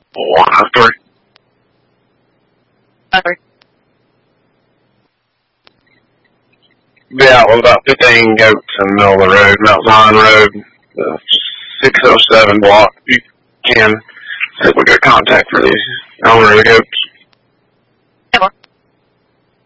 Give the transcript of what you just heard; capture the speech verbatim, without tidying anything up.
one oh three. Sorry. Yeah, well, about fifteen goats in the middle of the road, Mount Zion Road, the six oh seven block. You can see if we got contact for the owner of the goats.